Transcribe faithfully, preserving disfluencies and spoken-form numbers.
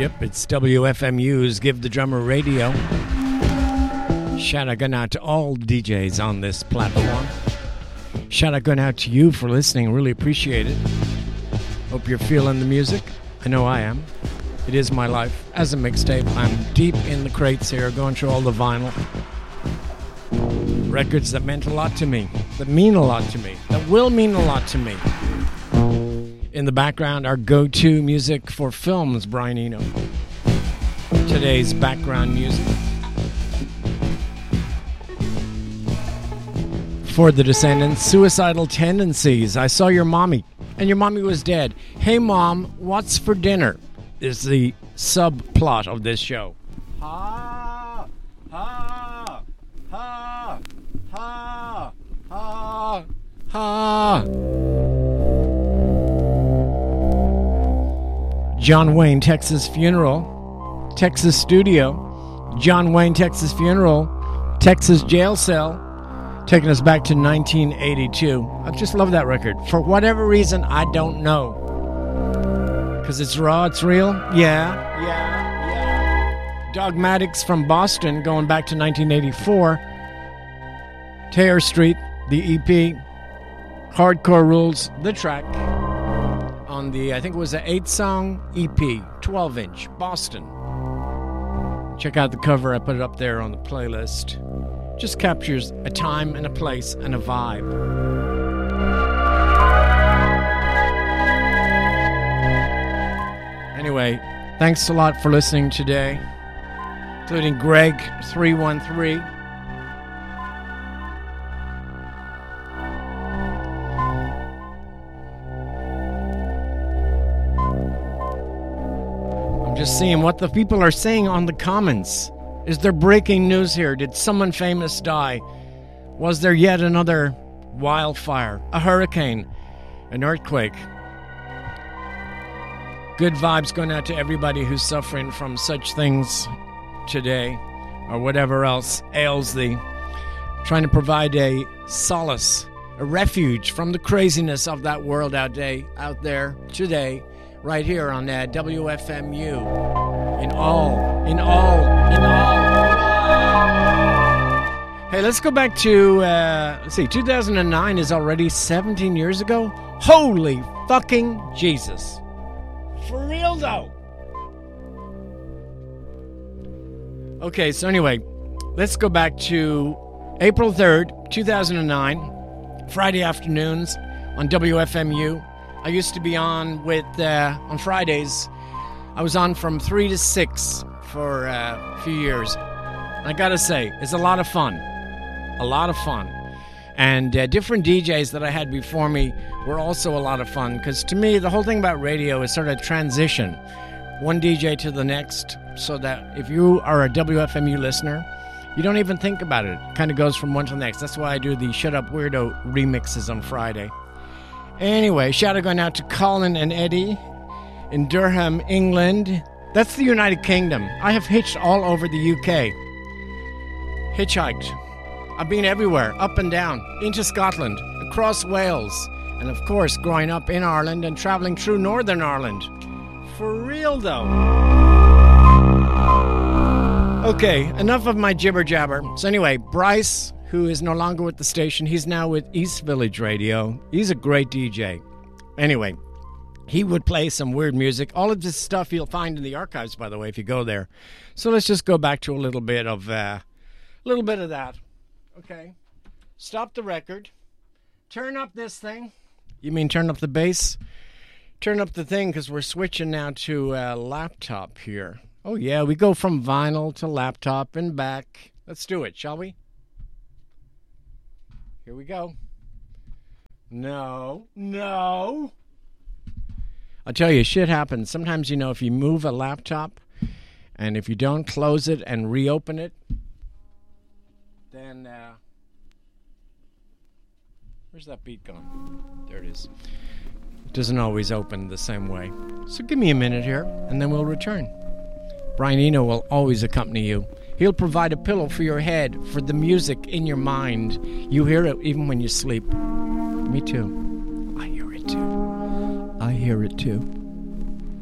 Yep, it's W F M U's Give the Drummer Radio. Shout out going out to all D Js on this platform. Shout out going out to you for listening. Really appreciate it. Hope you're feeling the music. I know I am. It is my life. As a mixtape, I'm deep in the crates here, going through all the vinyl. Records that meant a lot to me, that mean a lot to me, that will mean a lot to me. In the background, our go-to music for films, Brian Eno. Today's background music. For the Descendants, Suicidal Tendencies, I Saw Your Mommy, and Your Mommy Was Dead. Hey Mom, what's for dinner? Is the subplot of this show. Ha, ha, ha, ha, ha, ha. John Wayne, Texas Funeral, Texas Studio, John Wayne, Texas Funeral, Texas Jail Cell, taking us back to nineteen eighty-two. I just love that record. For whatever reason, I don't know. Because it's raw, it's real? Yeah, yeah, yeah. Dogmatics from Boston, going back to nineteen eighty-four. Tear Street, the E P. Hardcore Rules, the track. On the, I think it was an eight-song E P, twelve-inch, Boston. Check out the cover. I put it up there on the playlist. Just captures a time and a place and a vibe. Anyway, thanks a lot for listening today, including Greg three one three. I'm just seeing what the people are saying on the comments. Is there breaking news here? Did someone famous die? Was there yet another wildfire, a hurricane, an earthquake? Good vibes going out to everybody who's suffering from such things today, or whatever else ails thee. Trying to provide a solace, a refuge from the craziness of that world out day, out there today, right here on uh, W F M U. In all, in all, in all. Hey, let's go back to, uh, let's see, two thousand nine is already seventeen years ago? Holy fucking Jesus. For real, though. Okay, so anyway, let's go back to April third, two thousand nine, Friday afternoons on W F M U. I used to be on with, uh, on Fridays, I was on from three to six for uh, a few years. And I gotta say, it's a lot of fun. A lot of fun. And uh, different D Js that I had before me were also a lot of fun. Because to me, the whole thing about radio is sort of transition. One D J to the next. So that if you are a W F M U listener, you don't even think about it. It kind of goes from one to the next. That's why I do the Shut Up Weirdo remixes on Friday. Anyway, shout out going out to Colin and Eddie in Durham, England. That's the United Kingdom. I have hitched all over the U K. Hitchhiked. I've been everywhere, up and down, into Scotland, across Wales, and of course growing up in Ireland and travelling through Northern Ireland. For real though. Okay, enough of my jibber jabber. So anyway, Bryce, who is no longer with the station, he's now with East Village Radio. He's a great D J. Anyway, he would play some weird music. All of this stuff you'll find in the archives, by the way, if you go there. So let's just go back to a little bit of, uh, a little bit of that. Okay. Stop the record. Turn up this thing. You mean turn up the bass? Turn up the thing, because we're switching now to uh, laptop here. Oh, yeah, we go from vinyl to laptop and back. Let's do it, shall we? Here we go. No, no. I'll tell you, shit happens. Sometimes, you know, if you move a laptop and if you don't close it and reopen it, then, uh, where's that beat gone? There it is. It doesn't always open the same way. So give me a minute here, and then we'll return. Brian Eno will always accompany you. He'll provide a pillow for your head, for the music in your mind. You hear it even when you sleep. Me too. I hear it too. I hear it too.